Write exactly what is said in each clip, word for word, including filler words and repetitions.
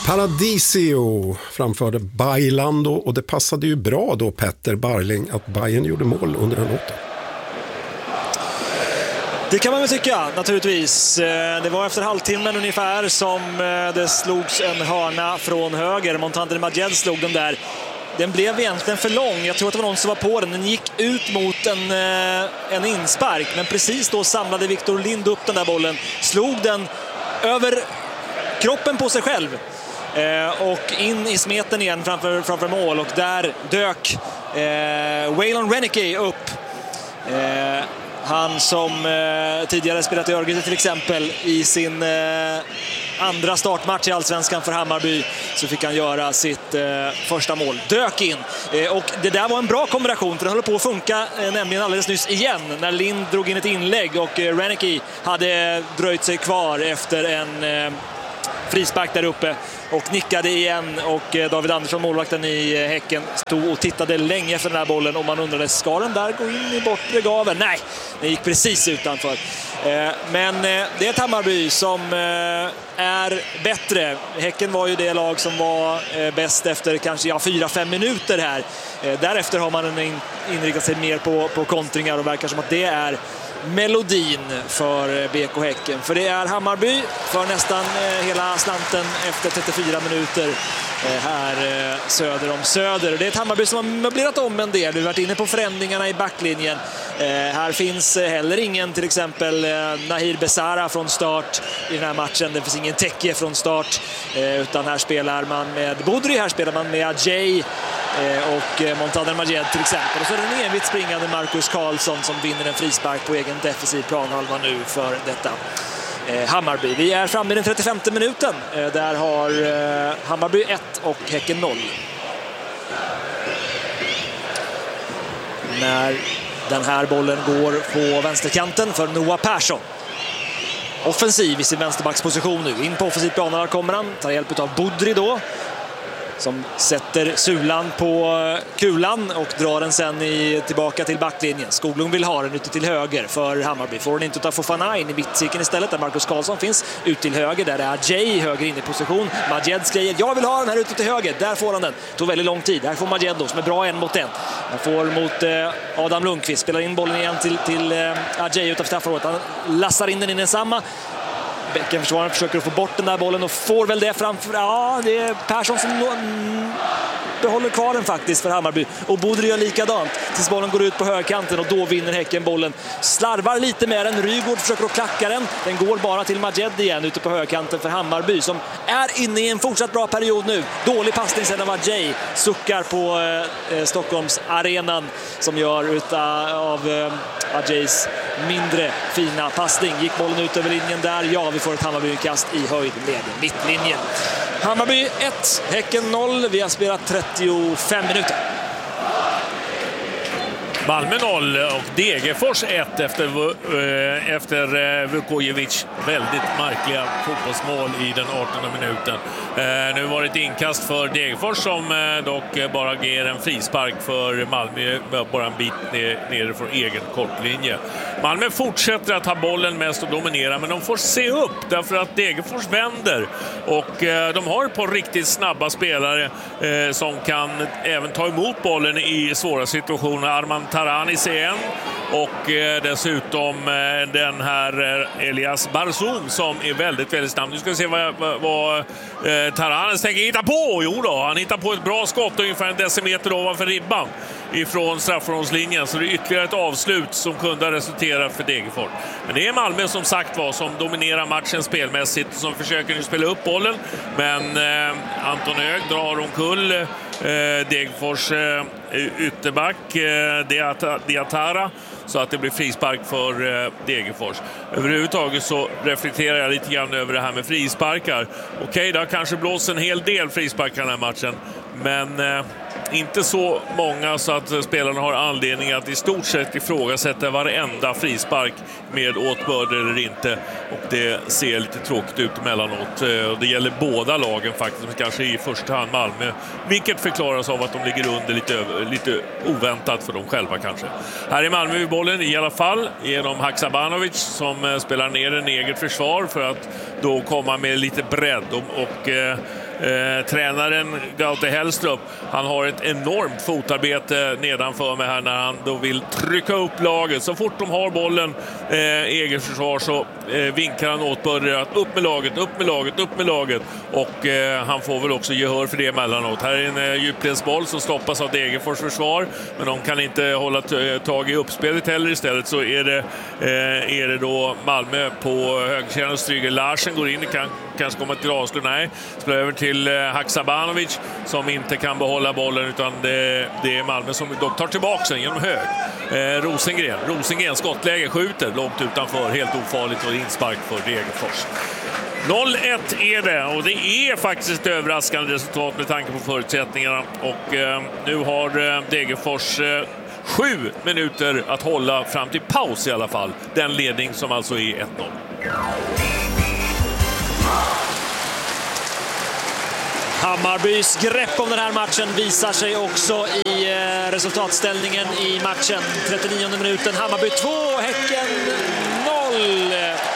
Paradisio framförde Bailando och det passade ju bra då Petter Barling att Bayern gjorde mål under den låten. Det kan man väl tycka, naturligtvis. Det var efter halvtimmen ungefär som det slogs en hörna från höger. Montander Majed slog den där. Den blev egentligen för lång. Jag tror att det var någon som var på den. Den gick ut mot en, en inspark. Men precis då samlade Victor Lind upp den där bollen. Slog den över kroppen på sig själv. Och in i smeten igen framför, framför mål. Och där dök eh, Waylon Reneke upp. Eh, Han som eh, tidigare spelat i Örgryte till exempel i sin eh, andra startmatch i Allsvenskan för Hammarby, så fick han göra sitt eh, första mål. Dök in. Eh, och det där var en bra kombination, för det höll på att funka eh, nämligen alldeles nyss igen när Lind drog in ett inlägg och eh, Reneke hade dröjt sig kvar efter en eh, frispark där uppe och nickade igen, och eh, David Andersson, målvakten i eh, Häcken, stod och tittade länge efter den här bollen och man undrade, ska den där gå in i bortre gaveln? Nej, den gick precis utanför. Eh, men eh, det är ett Hammarby som eh, är bättre. Häcken var ju det lag som var eh, bäst efter kanske ja, fyra fem minuter här. Eh, därefter har man in, inriktat sig mer på, på kontringar och verkar som att det är melodin för B K Häcken. För det är Hammarby för nästan eh, hela slanten efter trettiofyra minuter eh, här eh, söder om Söder. Det är ett Hammarby som har möblerat om en del. Vi har varit inne på förändringarna i backlinjen. Eh, här finns eh, heller ingen till exempel eh, Nahir Besara från start i den här matchen. Det finns ingen Tekke från start. Eh, utan här spelar man med Bodri, här spelar man med Ajay och Montander Majed till exempel. Och så är det en envitt springande Marcus Karlsson som vinner en frispark på egen defensiv planhalva nu för detta eh, Hammarby. Vi är framme i den trettiofemte minuten. Eh, där har eh, Hammarby ett och Häcken noll. När den här bollen går på vänsterkanten för Noah Persson. Offensiv i sin vänsterbacksposition nu. In på offensivt planhalva kommer han. Tar hjälp av Bodri då, som sätter sulan på kulan och drar den sen i, tillbaka till backlinjen. Skoglund vill ha den ute till höger för Hammarby. Får den inte ta Fofana in i mittcirkeln istället där Marcus Karlsson finns. Ut till höger, där är Ajay höger in i position. Majed skriver, jag vill ha den här ute till höger. Där får han den. Tog väldigt lång tid. Här får Majed då, som är bra en mot en. Han får mot eh, Adam Lundqvist. Spelar in bollen igen till, till eh, Ajay utanför straffområdet. Han lassar in den i den samma. Bäckenförsvararen försöker få bort den där bollen och får väl det framför. Ja, det är Persson som mm, behåller kvar den faktiskt för Hammarby. Och Bodri gör likadant tills bollen går ut på högerkanten och då vinner Häcken bollen. Slarvar lite med den. Rygård försöker att klacka den. Den går bara till Majed igen ute på högerkanten för Hammarby, som är inne i en fortsatt bra period nu. Dålig passning sedan av Ajay. Suckar på eh, Stockholms arenan som gör utav eh, Ajays mindre fina passning. Gick bollen ut över linjen där. Ja, vi får ett Hammarby-kast i höjd med mittlinjen. Hammarby ett, Häcken noll. Vi har spelat trettiofem minuter. Malmö noll och Degerfors ett efter, äh, efter äh, Vukojevic väldigt märkliga fotbollsmål i den artonde minuten. Äh, nu var det ett inkast för Degerfors som äh, dock bara ger en frispark för Malmö, bara en bit ner, ner från egen kortlinje. Malmö fortsätter att ha bollen mest och dominera, men de får se upp därför att Degerfors vänder och äh, de har ett par riktigt snabba spelare äh, som kan även ta emot bollen i svåra situationer. Arman Taranis igen och eh, dessutom eh, den här eh, Elias Barzoum som är väldigt, väldigt snabb. Nu ska vi se vad, vad, vad eh, Taranis tänker hitta på. Jo då, han hittar på ett bra skott ungefär en decimeter ovanför ribban ifrån straffområdeslinjen, så det är ytterligare ett avslut som kunde ha resulterat för Degerfors. Men det är Malmö som sagt var som dominerar matchen spelmässigt, som försöker nu spela upp bollen, men eh, Anton Hög drar omkull eh, Degerfors eh, ytterback eh, Diatara, så att det blir frispark för eh, Degerfors. Överhuvudtaget så reflekterar jag lite grann över det här med frisparkar. Okej, okay, det har kanske blåst en hel del frisparkar den här matchen, men eh, inte så många så att spelarna har anledning att i stort sett ifrågasätta varenda frispark med åtbörd eller inte. Och det ser lite tråkigt ut emellanåt. Och det gäller båda lagen faktiskt, kanske i första hand Malmö. Vilket förklaras av att de ligger under lite, över, lite oväntat för dem själva kanske. Här är Malmö i bollen i alla fall genom Haksabanovic som spelar ner en eget försvar för att då komma med lite bredd. Och, och Eh, tränaren Gaute Hellstrup, han har ett enormt fotarbete nedanför mig här när han då vill trycka upp laget. Så fort de har bollen eh, eget försvar så eh, vinkar han åt Börre att upp med laget, upp med laget, upp med laget. Och eh, han får väl också gehör för det emellanåt. Här är en eh, djupledsboll som stoppas av Degerfors försvar, men de kan inte hålla t- tag i uppspelet heller. Istället så är det, eh, är det då Malmö på högersidan. Stryger Larsen går in, kan kanske komma till avslut. Nej, spelar över till eh, Haksabanovic som inte kan behålla bollen, utan det, det är Malmö som dock tar tillbaka den genom hög. Eh, Rosengren, Rosengren skottläge, skjuter långt utanför, helt ofarligt, och inspark för Degerfors. noll ett är det, och det är faktiskt ett överraskande resultat med tanke på förutsättningarna. Och eh, nu har eh, Degerfors eh, sju minuter att hålla fram till paus i alla fall. Den ledning som alltså är ett noll. Hammarbys grepp om den här matchen visar sig också i eh, resultatställningen i matchen. trettionionde minuten, Hammarby två, Häcken noll.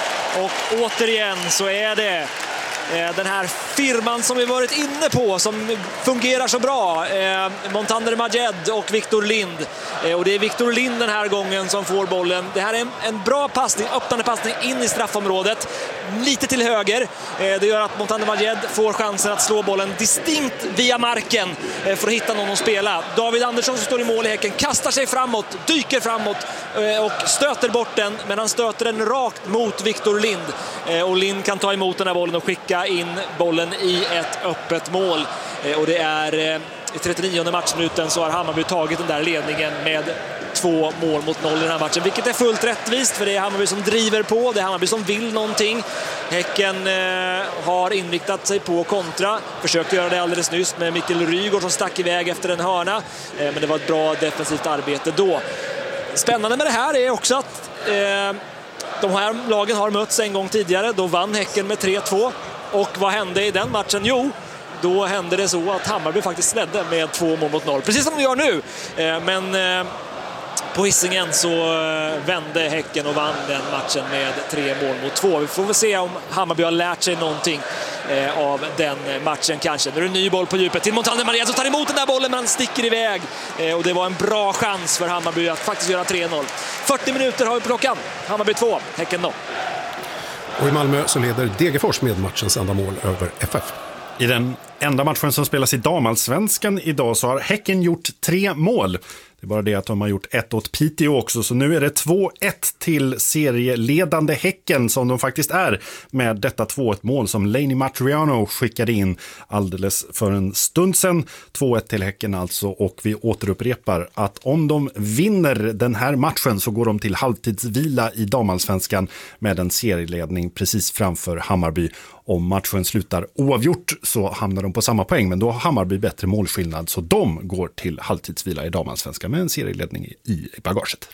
Och återigen så är det eh, den här firman som vi varit inne på som fungerar så bra. Eh, Montander Majed och Victor Lind. Eh, och det är Victor Lind den här gången som får bollen. Det här är en, en bra passning, öppnande passning in i straffområdet. Lite till höger. Eh, det gör att Montander Majed får chansen att slå bollen distinkt via marken eh, för att hitta någon att spela. David Andersson som står i mål i Häcken kastar sig framåt, dyker framåt eh, och stöter bort den. Men han stöter den rakt mot Victor Lind. Eh, och Lind kan ta emot den här bollen och skicka in bollen i ett öppet mål. Eh, och det är eh, i trettionionde matchminuten så har Hammarby tagit den där ledningen med två mål mot noll i den här matchen, vilket är fullt rättvist, för det är Hammarby som driver på, det är Hammarby som vill någonting. Häcken eh, har inriktat sig på kontra, försökte göra det alldeles nyss med Mikael Rygaard som stack iväg efter en hörna, eh, men det var ett bra defensivt arbete då. Spännande med det här är också att eh, de här lagen har mötts en gång tidigare, då vann Häcken med tre två, och vad hände i den matchen? Jo, då hände det så att Hammarby faktiskt ledde med två mål mot noll, precis som de gör nu, eh, men eh, på Hisingen så vände Häcken och vann den matchen med tre mål mot två. Vi får väl se om Hammarby har lärt sig någonting eh, av den matchen kanske. Nu är det en ny boll på djupet till Montander Maria som tar emot den där bollen, men han sticker iväg. Eh, och det var en bra chans för Hammarby att faktiskt göra tre noll. fyrtio minuter har vi på klockan. Hammarby två, Häcken noll. Och i Malmö så leder Degerfors med matchens enda mål över F F. I den enda matchen som spelas i damallsvenskan idag så har Häcken gjort tre mål. Det är bara det att de har gjort ett åt Piteå också, så nu är det två ett till serieledande Häcken som de faktiskt är, med detta två ett mål som Lainey Matriano skickade in alldeles för en stund sedan. två ett till Häcken alltså, och vi återupprepar att om de vinner den här matchen så går de till halvtidsvila i damallsvenskan med en serieledning precis framför Hammarby. Om matchen slutar oavgjort så hamnar de på samma poäng, men då har Hammarby bättre målskillnad, så de går till halvtidsvila i damallsvenskan med en serieledning i bagaget.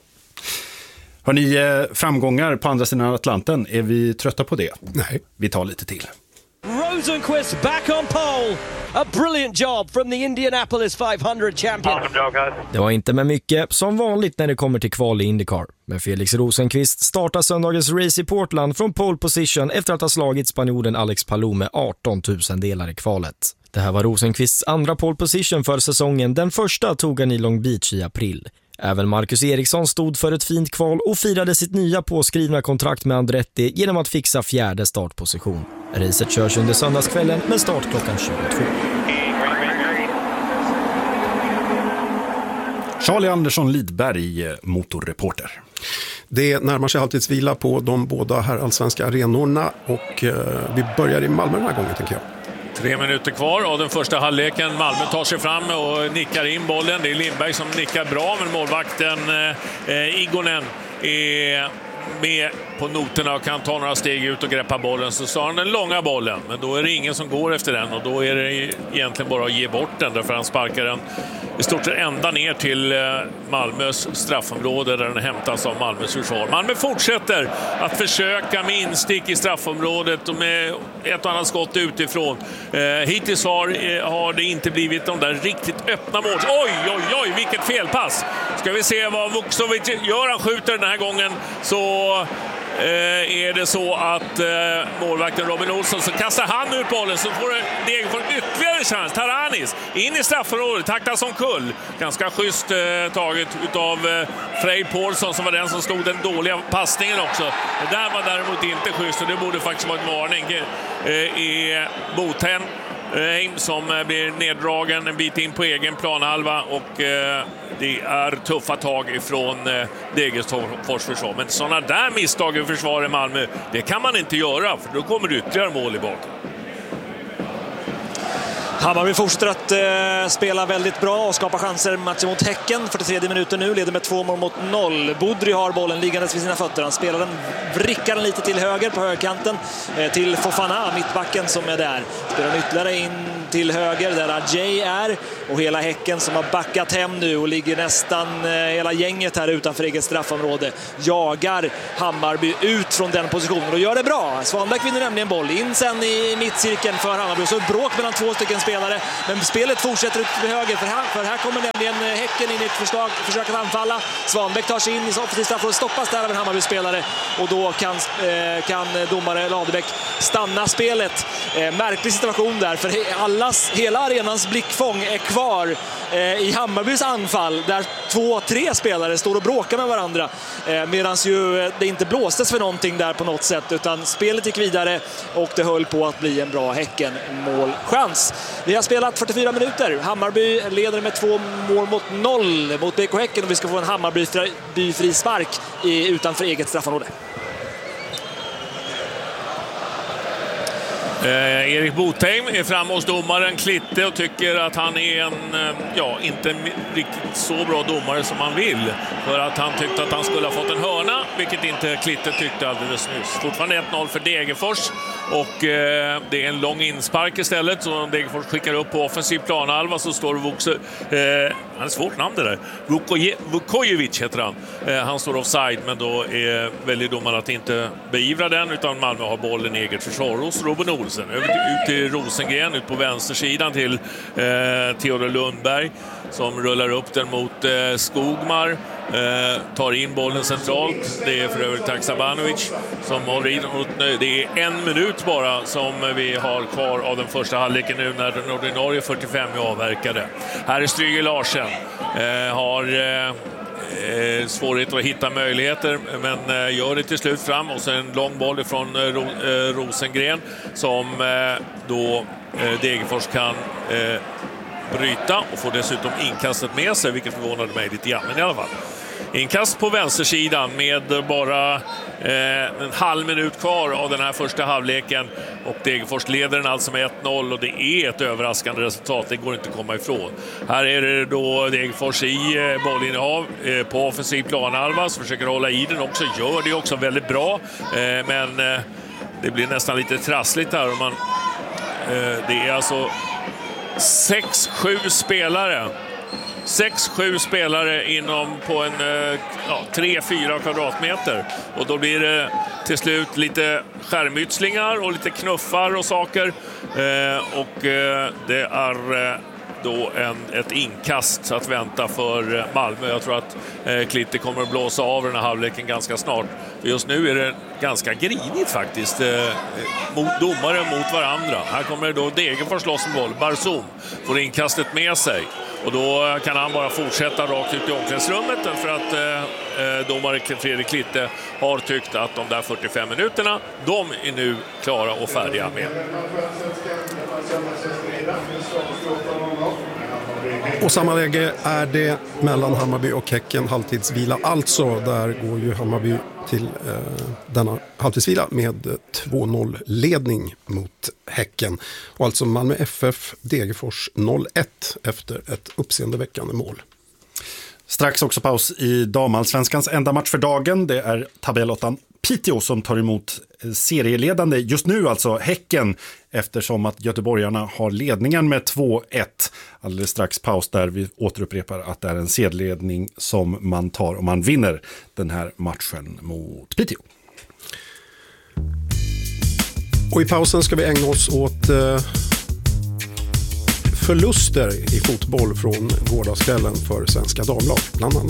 Har ni framgångar på andra sidan Atlanten? Är vi trötta på det? Nej. Vi tar lite till. Rosenqvist back on pole. A brilliant job from the Indianapolis five hundred champion. Det var inte med mycket som vanligt när det kommer till kval i IndyCar. Men Felix Rosenqvist startar söndagens race i Portland från pole position efter att ha slagit spanjoren Alex Palou med arton tusen delar i kvalet. Det här var Rosenqvists andra pole position för säsongen. Den första tog han i Long Beach i april. Även Marcus Eriksson stod för ett fint kval och firade sitt nya påskrivna kontrakt med Andretti genom att fixa fjärde startposition. Racet körs under söndagskvällen med start klockan tjugotvå. Charlie Andersson Lidberg, motorreporter. Det närmar sig halvtidsvila på de båda här allsvenska arenorna, och eh, vi börjar i Malmö den här gången, tänker jag. Tre minuter kvar av den första halvleken. Malmö tar sig fram och nickar in bollen. Det är Lindberg som nickar bra, men målvakten eh, Igonen är med på noterna och kan ta några steg ut och greppa bollen. Så tar han den långa bollen, men då är det ingen som går efter den, och då är det egentligen bara att ge bort den, därför han sparkar den i stort sett ända ner till Malmös straffområde där den hämtas av Malmös försvar. Malmö fortsätter att försöka med instick i straffområdet och med ett och annat skott utifrån. Eh, hittills har, har det inte blivit de där riktigt öppna mål. Oj, oj, oj, vilket felpass! Ska vi se vad Vuksovic gör. Han skjuter den här gången, så eh, är det så att eh, målvakten Robin Olsson, så kastar han ut bollen, så får Degerfors ytterligare chans. Taranis in i straffområdet, taktas som kull. Ganska schysst eh, taget utav eh, Frej Paulsson, som var den som stod den dåliga passningen också. Det där var däremot inte schysst, och det borde faktiskt vara en varning eh, i Botheim som blir neddragen en bit in på egen planhalva, och eh, det är tuffa tag ifrån eh, Degerfors försvar. Men sådana där misstag i försvar i Malmö, det kan man inte göra, för då kommer det ytterligare mål i bak. Hammarby fortsätter att eh, spela väldigt bra och skapa chanser matchen mot Häcken. fyrtiotredje minuten nu, leder med två mål mot noll. Budry har bollen liggandes vid sina fötter. Han spelar den, vrickar den lite till höger på högerkanten eh, till Fofana, mittbacken som är där. Spelar den ytterligare in till höger där Ajay är, och hela Häcken som har backat hem nu och ligger nästan eh, hela gänget här utanför eget straffområde. Jagar Hammarby ut från den positionen och gör det bra. Svanberg vinner nämligen boll in sen i mittcirkeln för Hammarby. Så ett bråk mellan två stycken spelare, men spelet fortsätter ut till höger, för här, för här kommer nämligen Häcken in i ett förslag, försök att anfalla. Svanbäck tar sig in i offensivt straff och stoppas där av en Hammarby-spelare, och då kan, eh, kan domare Ladebäck stanna spelet. Eh, märklig situation där, för allas, hela arenans blickfång är kvar eh, i Hammarbys anfall, där två, tre spelare står och bråkar med varandra, eh, medan ju det inte blåstes för någonting där på något sätt, utan spelet gick vidare och det höll på att bli en bra Häcken-målchans. Vi har spelat fyrtiofyra minuter. Hammarby leder med två mål mot noll mot B K Häcken, och vi ska få en Hammarby-fri spark i, utanför eget straffområde. Eh, Erik Botheim är framme hos domaren Klitte och tycker att han är en, eh, ja, inte riktigt så bra domare som han vill. För att han tyckte att han skulle ha fått en hörna, vilket inte Klitte tyckte alldeles nyss. Fortfarande ett noll för Degerfors, och eh, det är en lång inspark istället. Så Degerfors skickar upp på offensiv planhalva, så står Vuxe, eh, han är svårt namn det där. Vukojevic heter han. Eh, han står offside, men då är väldigt domaren att inte beivra den, utan Malmö har bollen i eget försvar hos Robin Olsen. Över till, ut till Rosengren, ut på vänstersidan till eh, Theodor Lundberg, som rullar upp den mot eh, Skogmar, eh, tar in bollen centralt. Det är för övrigt Taksabanovic som håller in. Det är en minut bara som vi har kvar av den första halvleken nu, när den ordinarie fyrtiofem är avverkade. Här är Stryger Larsen, eh, har eh, Eh, svårigheter att hitta möjligheter, men eh, gör det till slut fram, och så en lång boll från eh, Ro, eh, Rosengren som eh, då eh, Degerfors kan eh, bryta och får dessutom inkastet med sig, vilket förvånade mig lite grann, men i alla fall. Inkast på vänstersidan med bara eh, en halv minut kvar av den här första halvleken, och Degerfors leder den alltså med ett noll, och det är ett överraskande resultat, det går inte att komma ifrån. Här är det då Degerfors i eh, bollinnehav eh, på offensiv planhalva, så försöker hålla i den också, gör det också väldigt bra, eh, men eh, det blir nästan lite trassligt här. Och man, eh, det är alltså sex sju spelare sex sju spelare inom på en ja, tre fyra kvadratmeter, och då blir det till slut lite skärmytslingar och lite knuffar och saker, eh, och eh, det är eh, då en, ett inkast att vänta för Malmö. Jag tror att eh, Klitte kommer att blåsa av den här halvleken ganska snart, för just nu är det ganska grinigt faktiskt, eh, mot domare mot varandra. Här kommer då Degerfors loss med boll, Barzum får inkastet med sig, och då kan han bara fortsätta rakt ut i omklädningsrummet, för att eh, domare Fredrik Klitte har tyckt att de där fyrtiofem minuterna, de är nu klara och färdiga med. Och samma läge är det mellan Hammarby och Häcken, halvtidsvila. Alltså, där går ju Hammarby till eh, denna halvtidsvila med två noll-ledning mot Häcken. Och alltså Malmö F F Degerfors noll ett efter ett uppseendeväckande mål. Strax också paus i damallsvenskans enda match för dagen. Det är tabellåttan Piteå som tar emot serieledande just nu, alltså Häcken, eftersom att göteborgarna har ledningen med två ett. Alldeles strax paus där vi återupprepar att det är en serieledning som man tar om man vinner den här matchen mot Piteå. Och i pausen ska vi ägna oss åt eh, förluster i fotboll från gårdagskvällen för svenska damlag, bland annat.